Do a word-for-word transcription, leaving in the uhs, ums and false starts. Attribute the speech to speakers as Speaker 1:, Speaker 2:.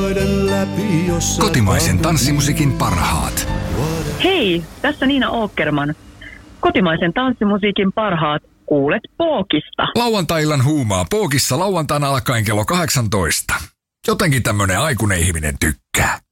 Speaker 1: Kotimaisen tanssimusiikin parhaat.
Speaker 2: Hei, tässä Niina Åkerman. Kotimaisen tanssimusiikin parhaat kuulet Pookista.
Speaker 1: Lauantai-illan huumaa Pookissa lauantaina alkaen kello kahdeksantoista. Jotenkin tämmönen aikuinen ihminen tykkää.